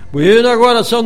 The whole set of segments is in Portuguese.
Bueno, agora são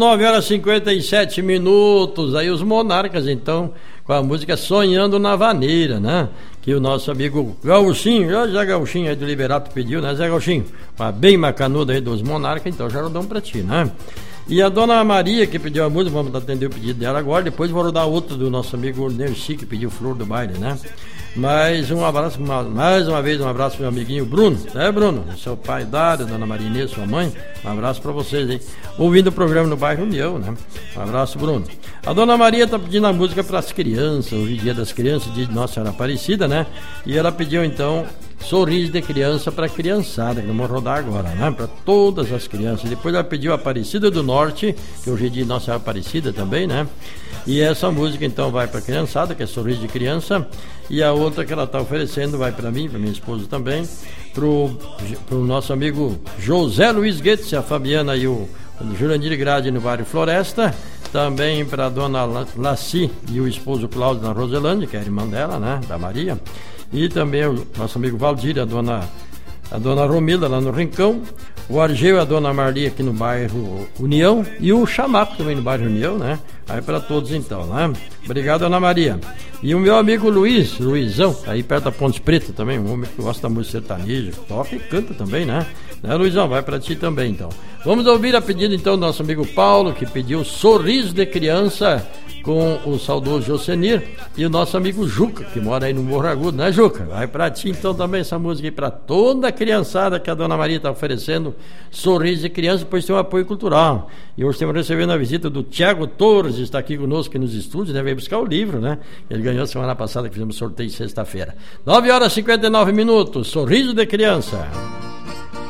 9h57. Aí os Monarcas, então, com a música Sonhando na Vaneira, né? Que o nosso amigo Gauchinho, Zé Gauchinho aí do Liberato pediu, né, Zé Gauchinho? Uma bem macanuda aí dos Monarcas, então já rodamos pra ti, né? E a dona Maria, que pediu a música, vamos atender o pedido dela agora. Depois vou rodar outra do nosso amigo Nerci, que pediu Flor do Baile, né? Mais um abraço, mais uma vez um abraço pro meu amiguinho Bruno, né, Bruno? Seu pai Dário, dona Maria Inês, sua mãe, um abraço pra vocês aí, ouvindo o programa no bairro União, né? Um abraço, Bruno. A dona Maria tá pedindo a música pras crianças, hoje Dia das Crianças, dia de Nossa Senhora Aparecida, né? E ela pediu então Sorriso de Criança pra criançada, que vamos rodar agora, né? Pra todas as crianças. Depois ela pediu Aparecida do Norte, que hoje é dia de Nossa Senhora Aparecida também, né? E essa música então vai pra criançada, que é Sorriso de Criança. E a outra que ela está oferecendo vai para mim, para minha esposa também, pro nosso amigo José Luiz Goetz, a Fabiana e o Jurandir Grade no bairro Floresta, também para a dona Laci e o esposo Cláudio na Roselândia, que é a irmã dela, né, da Maria, e também o nosso amigo Valdir, a dona Romilda lá no Rincão, o Argeu e a dona Marli aqui no bairro União, e o Chamaco também no bairro União, né? Aí para todos então, né? Obrigado, Ana Maria. E o meu amigo Luizão, aí perto da Ponte Preta também, um homem que gosta da música sertaneja, toca e canta também, né? Luizão, vai para ti também então. Vamos ouvir a pedido então do nosso amigo Paulo, que pediu Sorriso de Criança, com o saudoso Josenir, e o nosso amigo Juca, que mora aí no Morro Agudo, né, Juca? Vai pra ti então também essa música aí pra toda a criançada que a dona Maria tá oferecendo, Sorriso de Criança, pois tem um apoio cultural. E hoje estamos recebendo a visita do Tiago Torres, está aqui conosco aqui nos estúdios, né? Veio buscar o livro, né? Ele ganhou semana passada, que fizemos sorteio sexta-feira. 9h59, Sorriso de Criança.